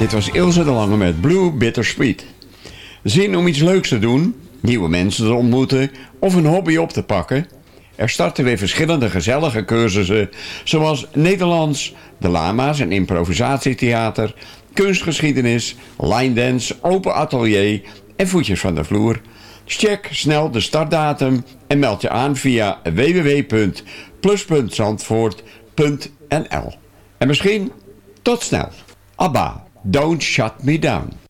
Dit was Ilse de Lange met Blue Bittersweet. Zin om iets leuks te doen, nieuwe mensen te ontmoeten of een hobby op te pakken? Er starten weer verschillende gezellige cursussen, zoals Nederlands, de lama's en improvisatietheater, kunstgeschiedenis, line dance, open atelier en voetjes van de vloer. Check snel de startdatum en meld je aan via www.plus.zandvoort.nl. En misschien tot snel. ABBA, Don't Shut Me Down.